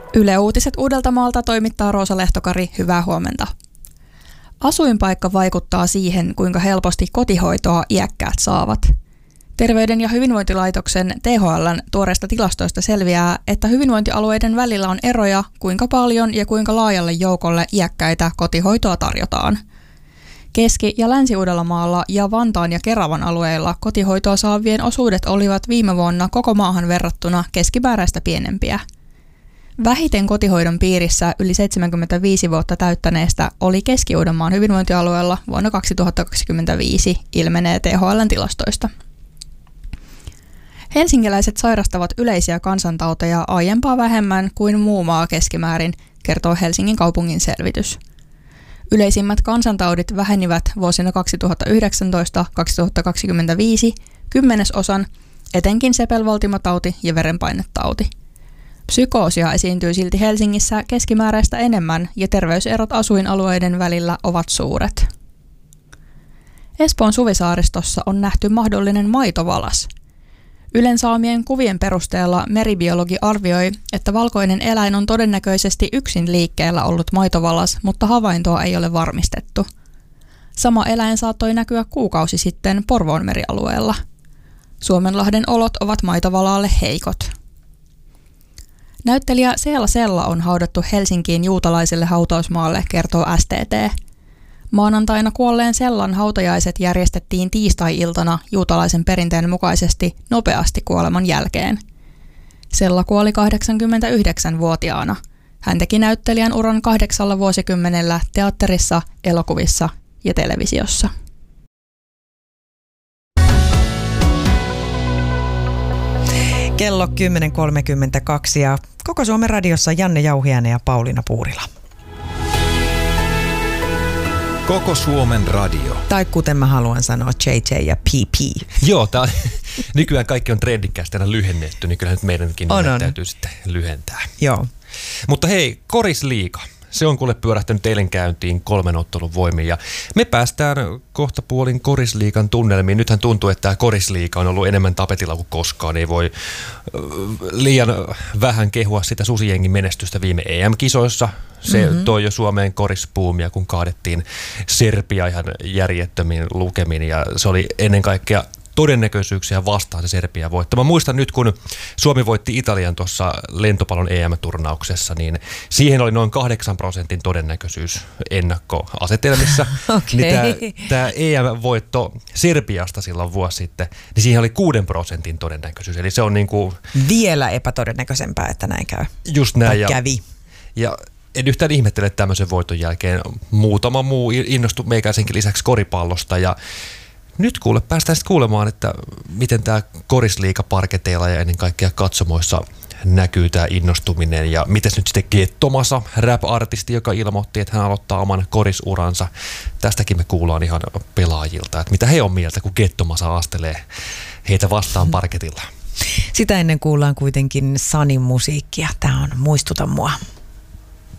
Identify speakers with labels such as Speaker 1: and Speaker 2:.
Speaker 1: Yle Uutiset Uudeltamaalta toimittaa Roosa Lehtokari, hyvää huomenta. Asuinpaikka vaikuttaa siihen, kuinka helposti kotihoitoa iäkkäät saavat. Terveyden ja hyvinvointilaitoksen THL:n tuoreista tilastoista selviää, että hyvinvointialueiden välillä on eroja, kuinka paljon ja kuinka laajalle joukolle iäkkäitä kotihoitoa tarjotaan. Keski- ja Länsi-Uudellamaalla ja Vantaan ja Keravan alueilla kotihoitoa saavien osuudet olivat viime vuonna koko maahan verrattuna keskimääräistä pienempiä. Vähiten kotihoidon piirissä yli 75 vuotta täyttäneestä oli Keski-Uudenmaan hyvinvointialueella vuonna 2025, ilmenee THL:n tilastoista. Helsinkiläiset sairastavat yleisiä kansantauteja aiempaa vähemmän kuin muu maa keskimäärin, kertoo Helsingin kaupungin selvitys. Yleisimmät kansantaudit vähenivät vuosina 2019-2025 kymmenesosan, etenkin sepelvaltimotauti ja verenpainetauti. Psykoosia esiintyy silti Helsingissä keskimääräistä enemmän ja terveyserot asuinalueiden välillä ovat suuret. Espoon Suvisaaristossa on nähty mahdollinen maitovalas. Ylen saamien kuvien perusteella meribiologi arvioi, että valkoinen eläin on todennäköisesti yksin liikkeellä ollut maitovalas, mutta havaintoa ei ole varmistettu. Sama eläin saattoi näkyä kuukausi sitten Porvoon merialueella. Suomenlahden olot ovat maitovalalle heikot. Näyttelijä Seela Sella on haudattu Helsinkiin juutalaiselle hautausmaalle, kertoo STT. Maanantaina kuolleen Sellan hautajaiset järjestettiin tiistai-iltana juutalaisen perinteen mukaisesti nopeasti kuoleman jälkeen. Sella kuoli 89-vuotiaana. Hän teki näyttelijän uran 8 vuosikymmenellä teatterissa, elokuvissa ja televisiossa.
Speaker 2: Kello 10.32 ja Koko Suomen radiossa Janne Jauhiainen ja Pauliina Puurila.
Speaker 3: Koko Suomen radio.
Speaker 2: Tai kuten mä haluan sanoa, JJ ja PP.
Speaker 4: Joo, nykyään kaikki on trendikästä aina lyhennetty, niin kyllähän nyt meidänkin täytyy sitten lyhentää.
Speaker 2: Joo.
Speaker 4: Mutta hei, Korisliiga. Se on kuule pyörähtänyt eilen käyntiin 3 ottelun voimin ja me päästään kohta puolin Korisliigan tunnelmiin. Nythän tuntuu, että tämä Korisliiga on ollut enemmän tapetilla kuin koskaan. Ei voi liian vähän kehua sitä susijengin menestystä viime EM-kisoissa. Se toi jo Suomeen korispuumia, kun kaadettiin Serbia ihan järjettömiin lukemin ja se oli ennen kaikkea todennäköisyyksiä vastaan se Serbia voitto. Mä muistan nyt, kun Suomi voitti Italian tuossa lentopallon EM-turnauksessa, niin siihen oli noin 8% todennäköisyys ennakkoasetelmissa.
Speaker 2: Okay.
Speaker 4: Niin tämä EM-voitto Serbiasta silloin vuosi sitten, niin siihen oli 6% todennäköisyys. Eli se on niin kuin
Speaker 2: vielä epätodennäköisempää, että näin käy.
Speaker 4: Just näin.
Speaker 2: Kävi.
Speaker 4: Ja en yhtään ihmettele, että tämmöisen voiton jälkeen muutama muu innostui meikäisenkin lisäksi koripallosta ja nyt päästään sitten kuulemaan, että miten tämä Korisliiga parketeilla ja ennen kaikkea katsomoissa näkyy tämä innostuminen ja mites nyt sitten Gettomasa, rap-artisti, joka ilmoitti, että hän aloittaa oman korisuransa. Tästäkin me kuullaan ihan pelaajilta, että mitä he on mieltä, kun Gettomasa astelee heitä vastaan parketilla.
Speaker 2: Sitä ennen kuullaan kuitenkin Sanin musiikkia. Tämä on Muistuta mua.